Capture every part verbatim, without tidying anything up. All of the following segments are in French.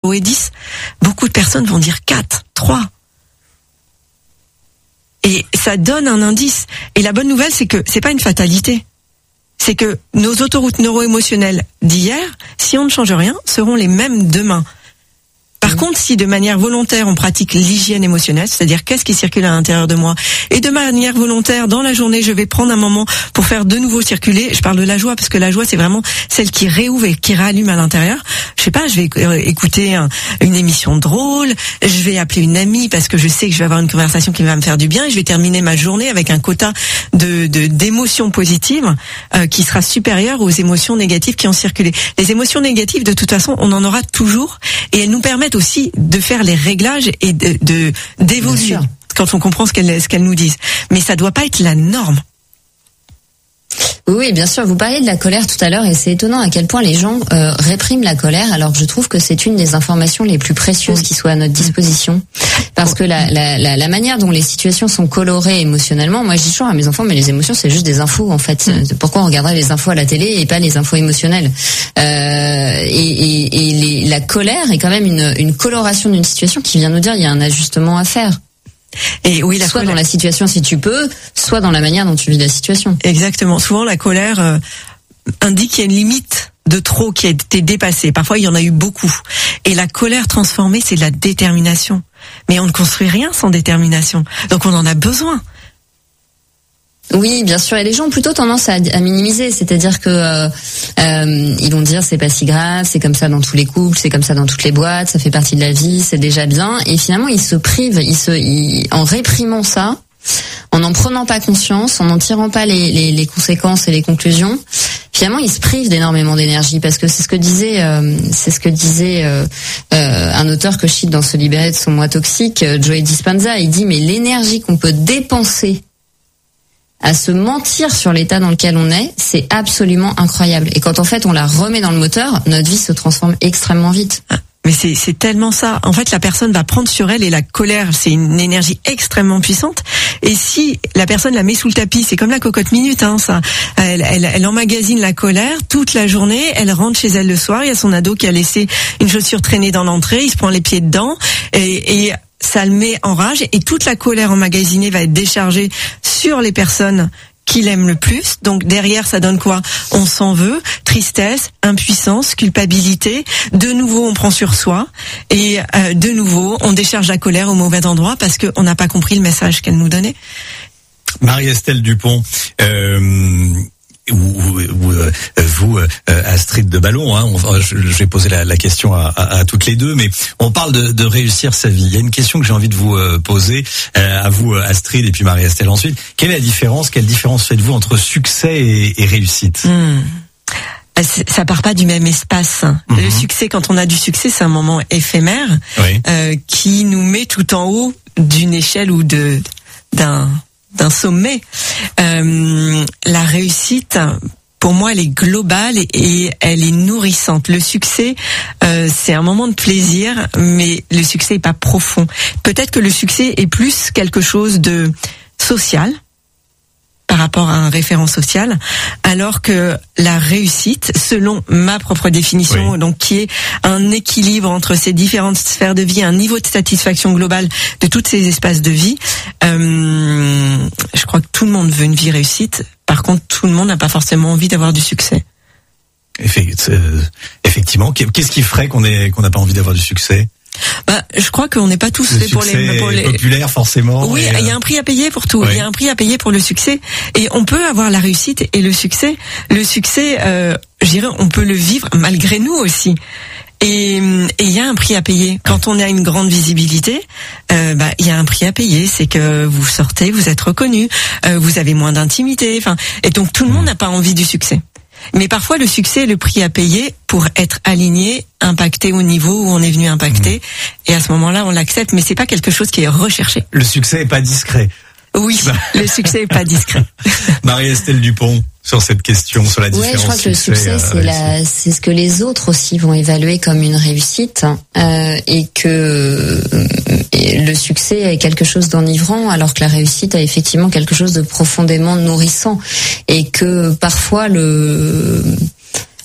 zéro et dix. Beaucoup de personnes vont dire quatre, trois. Et ça donne un indice. Et la bonne nouvelle, c'est que c'est pas une fatalité. C'est que nos autoroutes neuro-émotionnelles d'hier, si on ne change rien, seront les mêmes demain. Par contre, si de manière volontaire, on pratique l'hygiène émotionnelle, c'est-à-dire qu'est-ce qui circule à l'intérieur de moi, et de manière volontaire, dans la journée, je vais prendre un moment pour faire de nouveau circuler. Je parle de la joie, parce que la joie, c'est vraiment celle qui réouvre et qui rallume à l'intérieur. Je sais pas, je vais écouter un, une émission drôle, je vais appeler une amie parce que je sais que je vais avoir une conversation qui va me faire du bien, et je vais terminer ma journée avec un quota de, de d'émotions positives euh, qui sera supérieur aux émotions négatives qui ont circulé. Les émotions négatives, de toute façon, on en aura toujours, et elles nous permettent aussi de faire les réglages et de, de d'évoluer quand on comprend ce qu'elles ce qu'elles nous disent. Mais ça doit pas être la norme. Oui, bien sûr. Vous parliez de la colère tout à l'heure, et c'est étonnant à quel point les gens euh, répriment la colère, alors que je trouve que c'est une des informations les plus précieuses oui. qui soit à notre disposition. Parce que la, la, la, la manière dont les situations sont colorées émotionnellement, moi je dis toujours à mes enfants, mais les émotions c'est juste des infos en fait. Mmh. Pourquoi on regarderait les infos à la télé et pas les infos émotionnelles? euh, Et, et, et les, la colère est quand même une, une coloration d'une situation qui vient nous dire il y a un ajustement à faire. Et oui, la soit colère... dans la situation si tu peux, soit dans la manière dont tu vis la situation. Exactement. Souvent la colère euh, indique qu'il y a une limite de trop qui a été dépassée. Parfois il y en a eu beaucoup. Et la colère transformée, c'est de la détermination. Mais on ne construit rien sans détermination. Donc on en a besoin. Oui, bien sûr. Et les gens ont plutôt tendance à, à minimiser, c'est-à-dire que euh, euh, ils vont dire c'est pas si grave, c'est comme ça dans tous les couples, c'est comme ça dans toutes les boîtes, ça fait partie de la vie, c'est déjà bien. Et finalement, ils se privent, ils se, ils, en réprimant ça, en n'en prenant pas conscience, en n'en tirant pas les, les, les conséquences et les conclusions. Finalement, ils se privent d'énormément d'énergie, parce que c'est ce que disait, euh, c'est ce que disait euh, euh, un auteur que je cite dans Se libérer de son moi toxique, euh, Joe Dispenza. Il dit mais l'énergie qu'on peut dépenser à se mentir sur l'état dans lequel on est, c'est absolument incroyable. Et quand en fait on la remet dans le moteur, notre vie se transforme extrêmement vite. Mais c'est, c'est tellement ça. En fait, la personne va prendre sur elle, et la colère, c'est une énergie extrêmement puissante. Et si la personne la met sous le tapis, c'est comme la cocotte minute, hein, ça. Elle, elle, elle emmagasine la colère toute la journée. Elle rentre chez elle le soir. Il y a son ado qui a laissé une chaussure traîner dans l'entrée. Il se prend les pieds dedans et, et ça le met en rage. Et toute la colère emmagasinée va être déchargée sur les personnes qu'il aime le plus. Donc derrière, ça donne quoi? On s'en veut, tristesse, impuissance, culpabilité. De nouveau, on prend sur soi, et euh, de nouveau, on décharge la colère au mauvais endroit parce qu'on n'a pas compris le message qu'elle nous donnait. Marie-Estelle Dupont, euh, ou, ou, ou euh, vous, euh, Astrid de Ballon, hein, on, je, je vais poser la, la question à, à, à toutes les deux, mais on parle de, de réussir sa vie. Il y a une question que j'ai envie de vous euh, poser, euh, à vous Astrid et puis Marie-Estelle ensuite. Quelle est la différence, quelle différence faites-vous entre succès et, et réussite? mmh. Ça part pas du même espace. Mmh. Le succès, quand on a du succès, c'est un moment éphémère, oui. euh, qui nous met tout en haut d'une échelle ou de d'un d'un sommet. Euh, la réussite, pour moi, elle est globale et, et elle est nourrissante. Le succès, euh, c'est un moment de plaisir, mais le succès est pas profond. Peut-être que le succès est plus quelque chose de social, par rapport à un référent social, alors que la réussite, selon ma propre définition, oui. donc qui est un équilibre entre ces différentes sphères de vie, un niveau de satisfaction globale de tous ces espaces de vie, euh, je crois que tout le monde veut une vie réussite. Par contre, tout le monde n'a pas forcément envie d'avoir du succès. Effectivement, qu'est-ce qui ferait qu'on ait, qu'on n'a pas envie d'avoir du succès? Bah, je crois qu'on n'est pas tous faits pour les, pour les populaire forcément. Oui, il y a un prix à payer pour tout. Il oui. y a un prix à payer pour le succès, et on peut avoir la réussite et le succès. Le succès, euh, je dirais, on peut le vivre malgré nous aussi. Et il y a un prix à payer. Quand on a une grande visibilité, euh, bah il y a un prix à payer. C'est que vous sortez, vous êtes reconnu, euh, vous avez moins d'intimité. Enfin, et donc tout le monde n'a pas envie du succès. Mais parfois, le succès est le prix à payer pour être aligné, impacté au niveau où on est venu impacter. Mmh. Et à ce moment-là, on l'accepte, mais c'est pas quelque chose qui est recherché. Le succès est pas discret. Oui, le succès est pas discret. Marie-Estelle Dupont, sur cette question, sur la différence. Ouais, je crois que le succès, c'est la, c'est ce que les autres aussi vont évaluer comme une réussite, euh, et que et le succès est quelque chose d'enivrant, alors que la réussite a effectivement quelque chose de profondément nourrissant, et que parfois le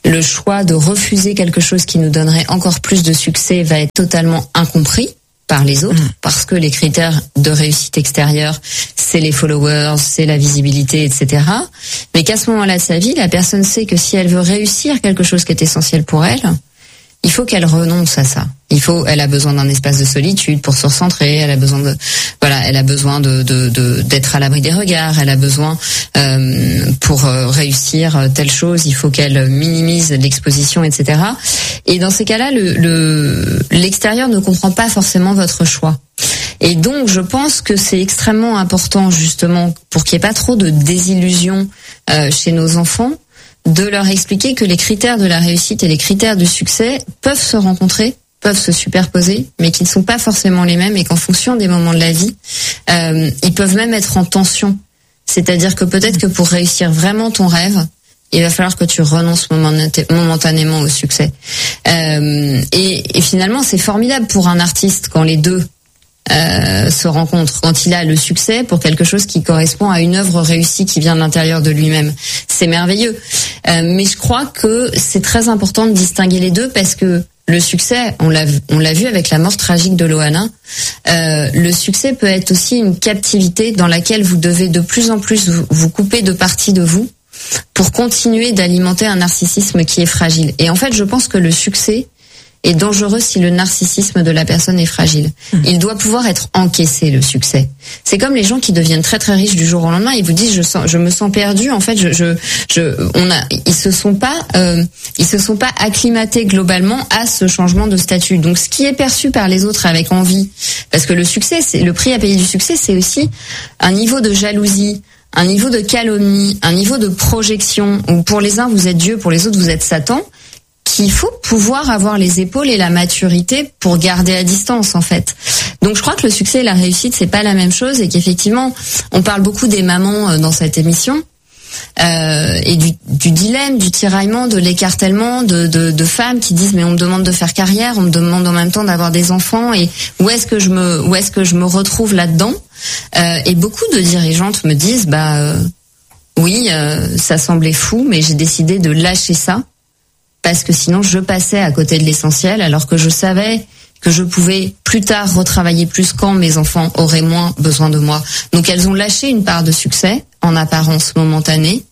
le choix de refuser quelque chose qui nous donnerait encore plus de succès va être totalement incompris par les autres, mmh. parce que les critères de réussite extérieure, c'est les followers, c'est la visibilité, et cetera. Mais qu'à ce moment-là de sa vie, la personne sait que si elle veut réussir quelque chose qui est essentiel pour elle, il faut qu'elle renonce à ça. Il faut, elle a besoin d'un espace de solitude pour se recentrer. Elle a besoin de, voilà, elle a besoin de, de, de d'être à l'abri des regards. Elle a besoin, euh, pour réussir telle chose, il faut qu'elle minimise l'exposition, et cetera. Et dans ces cas-là, le, le, l'extérieur ne comprend pas forcément votre choix. Et donc, je pense que c'est extrêmement important, justement, pour qu'il n'y ait pas trop de désillusion euh, chez nos enfants, de leur expliquer que les critères de la réussite et les critères du succès peuvent se rencontrer, peuvent se superposer, mais qui ne sont pas forcément les mêmes et qu'en fonction des moments de la vie, euh, ils peuvent même être en tension. C'est-à-dire que peut-être que pour réussir vraiment ton rêve, il va falloir que tu renonces momentanément au succès. Euh, et, et finalement, c'est formidable pour un artiste quand les deux Euh, se rencontre, quand il a le succès pour quelque chose qui correspond à une œuvre réussie qui vient de l'intérieur de lui-même. C'est merveilleux. Euh, mais je crois que c'est très important de distinguer les deux parce que le succès, on l'a, on l'a vu avec la mort tragique de Loana, euh, le succès peut être aussi une captivité dans laquelle vous devez de plus en plus vous, vous couper de parties de vous pour continuer d'alimenter un narcissisme qui est fragile. Et en fait, je pense que le succès est dangereux si le narcissisme de la personne est fragile. Mmh. Il doit pouvoir être encaissé, le succès. C'est comme les gens qui deviennent très très riches du jour au lendemain. Ils vous disent je sens, je me sens perdu. En fait, je, je, je on a, ils se sont pas, euh, ils se sont pas acclimatés globalement à ce changement de statut. Donc, ce qui est perçu par les autres avec envie, parce que le succès, c'est le prix à payer du succès, c'est aussi un niveau de jalousie, un niveau de calomnie, un niveau de projection. Où pour les uns vous êtes Dieu, pour les autres vous êtes Satan. Qu'il faut pouvoir avoir les épaules et la maturité pour garder à distance, en fait. Donc je crois que le succès et la réussite, c'est pas la même chose et qu'effectivement, on parle beaucoup des mamans dans cette émission euh, et du, du dilemme, du tiraillement, de l'écartèlement de, de, de femmes qui disent mais on me demande de faire carrière, on me demande en même temps d'avoir des enfants et où est-ce que je me où est-ce que je me retrouve là-dedans euh, et beaucoup de dirigeantes me disent bah euh, oui, euh, ça semblait fou, mais j'ai décidé de lâcher ça. Parce que sinon je passais à côté de l'essentiel alors que je savais que je pouvais plus tard retravailler plus quand mes enfants auraient moins besoin de moi. Donc elles ont lâché une part de succès, en apparence momentanée,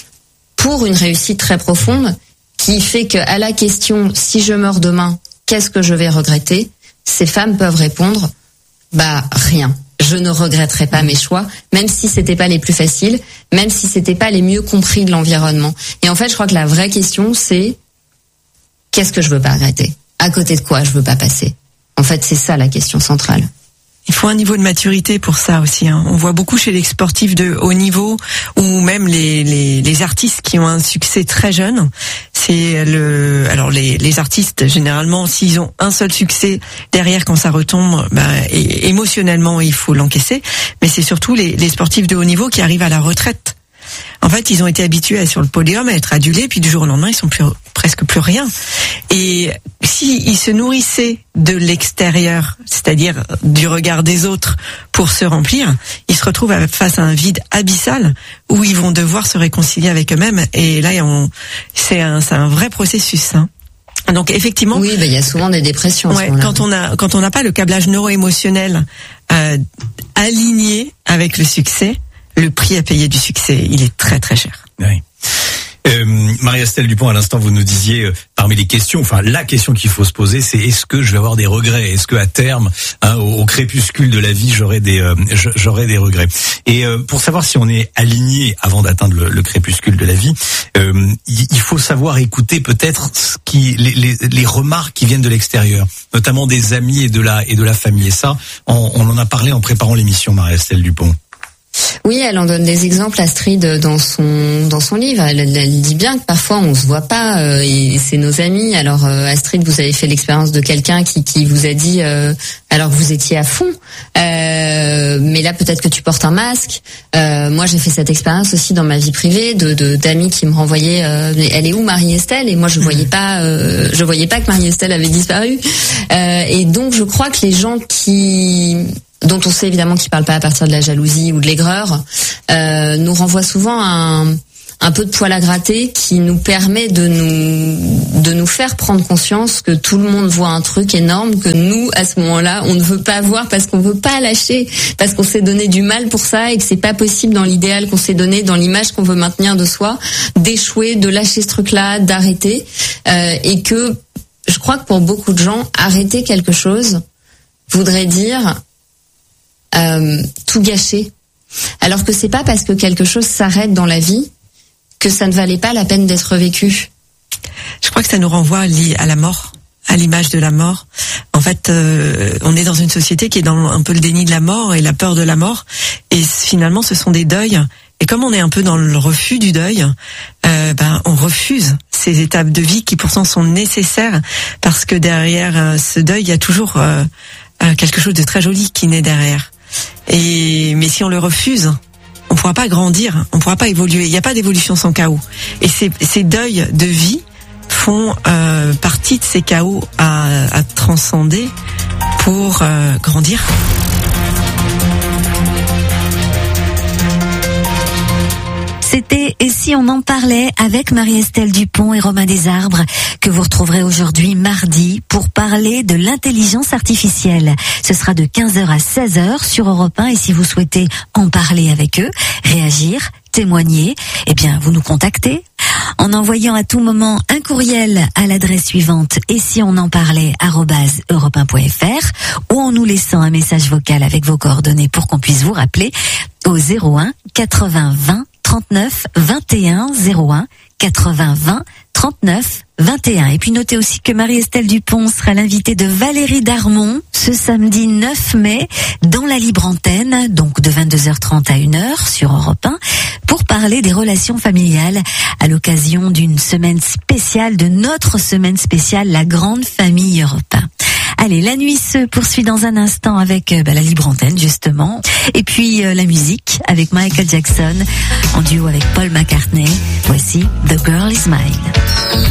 pour une réussite très profonde qui fait qu'à la question « si je meurs demain, qu'est-ce que je vais regretter ?» ces femmes peuvent répondre « bah rien, je ne regretterai pas mes choix, même si c'était pas les plus faciles, même si c'était pas les mieux compris de l'environnement. » Et en fait je crois que la vraie question c'est qu'est-ce que je veux pas regretter? À côté de quoi je veux pas passer? En fait, c'est ça la question centrale. Il faut un niveau de maturité pour ça aussi. Hein. On voit beaucoup chez les sportifs de haut niveau ou même les, les, les artistes qui ont un succès très jeune. C'est le, alors les, les artistes généralement, s'ils ont un seul succès derrière quand ça retombe, bah, et, émotionnellement il faut l'encaisser. Mais c'est surtout les, les sportifs de haut niveau qui arrivent à la retraite. En fait, ils ont été habitués à être sur le podium, à être adulés, puis du jour au lendemain, ils sont plus, presque plus rien. Et s'ils se nourrissaient de l'extérieur, c'est-à-dire du regard des autres pour se remplir, ils se retrouvent face à un vide abyssal où ils vont devoir se réconcilier avec eux-mêmes. Et là, on, c'est un, c'est un vrai processus, hein. Donc effectivement, oui, bah, il y a souvent des dépressions. Ouais, quand on a quand on n'a pas le câblage neuro-émotionnel euh, aligné avec le succès, le prix à payer du succès, il est très très cher. Oui. Euh, Marie-Estelle Dupont, à l'instant, vous nous disiez, euh, parmi les questions, enfin la question qu'il faut se poser, c'est est-ce que je vais avoir des regrets? Est-ce que à terme, hein, au, au crépuscule de la vie, j'aurai des, euh, j'aurai des regrets? Et euh, pour savoir si on est aligné avant d'atteindre le, le crépuscule de la vie, euh, il faut savoir écouter peut-être ce qui, les, les, les remarques qui viennent de l'extérieur, notamment des amis et de la et de la famille. Et ça, on, on en a parlé en préparant l'émission, Marie-Estelle Dupont. Oui, elle en donne des exemples, Astrid, dans son dans son livre. Elle, elle, elle dit bien que parfois on se voit pas euh, et c'est nos amis. Alors euh, Astrid, vous avez fait l'expérience de quelqu'un qui qui vous a dit euh, alors que vous étiez à fond, euh, mais là peut-être que tu portes un masque. Euh, moi, j'ai fait cette expérience aussi dans ma vie privée de, de d'amis qui me renvoyaient. Euh, elle est où Marie-Estelle? Et moi, je voyais pas, euh, je voyais pas que Marie-Estelle avait disparu. Euh, et donc, je crois que les gens qui dont on sait évidemment qu'ils parlent pas à partir de la jalousie ou de l'aigreur, euh, nous renvoient souvent à un, un peu de poil à gratter qui nous permet de nous de nous faire prendre conscience que tout le monde voit un truc énorme que nous à ce moment-là on ne veut pas voir parce qu'on veut pas lâcher, parce qu'on s'est donné du mal pour ça et que c'est pas possible dans l'idéal qu'on s'est donné, dans l'image qu'on veut maintenir de soi, d'échouer, de lâcher ce truc-là, d'arrêter, euh, et que je crois que pour beaucoup de gens, arrêter quelque chose voudrait dire euh, tout gâcher. Alors que c'est pas parce que quelque chose s'arrête dans la vie que ça ne valait pas la peine d'être vécu. Je crois que ça nous renvoie à la mort, à l'image de la mort. En fait, euh, on est dans une société qui est dans un peu le déni de la mort et la peur de la mort. Et finalement, ce sont des deuils. Et comme on est un peu dans le refus du deuil, euh, ben on refuse ces étapes de vie qui pourtant sont nécessaires, parce que derrière euh, ce deuil, il y a toujours euh, euh, quelque chose de très joli qui naît derrière. Et mais si on le refuse, on pourra pas grandir, on pourra pas évoluer. Il n'y a pas d'évolution sans chaos. Et ces, ces deuils de vie font euh, partie de ces chaos à, à transcender pour euh, grandir. C'était « Et si on en parlait » avec Marie-Estelle Dupont et Romain Desarbres, que vous retrouverez aujourd'hui mardi pour parler de l'intelligence artificielle. Ce sera de quinze heures à seize heures sur Europe un, et si vous souhaitez en parler avec eux, réagir, témoigner, eh bien vous nous contactez en envoyant à tout moment un courriel à l'adresse suivante et si on en parlait arobase europe un point f r, ou en nous laissant un message vocal avec vos coordonnées pour qu'on puisse vous rappeler au zéro un quatre-vingts vingt trente-neuf vingt et un, zéro un quatre-vingts vingt trente-neuf vingt et un. Et puis notez aussi que Marie-Estelle Dupont sera l'invitée de Valérie Darmon ce samedi neuf mai dans la Libre Antenne, donc de vingt-deux heures trente à une heure sur Europe un, pour parler des relations familiales à l'occasion d'une semaine spéciale, de notre semaine spéciale, la grande famille Europe un. Allez, la nuit se poursuit dans un instant avec bah, la Libre Antenne justement, et puis euh, la musique avec Michael Jackson en duo avec Paul McCartney. Voici The Girl Is Mine.